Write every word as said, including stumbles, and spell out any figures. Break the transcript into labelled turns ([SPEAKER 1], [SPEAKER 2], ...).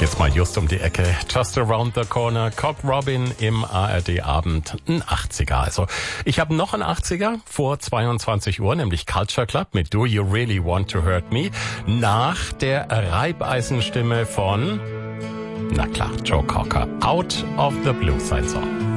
[SPEAKER 1] Jetzt mal just um die Ecke. Just around the corner. Cock Robin im A R D-Abend. Ein achtziger. Also, ich habe noch einen achtziger vor zweiundzwanzig Uhr, nämlich Culture Club mit Do You Really Want to Hurt Me? Nach der Reibeisenstimme von, na klar, Joe Cocker. Out of the Blue, sein Song.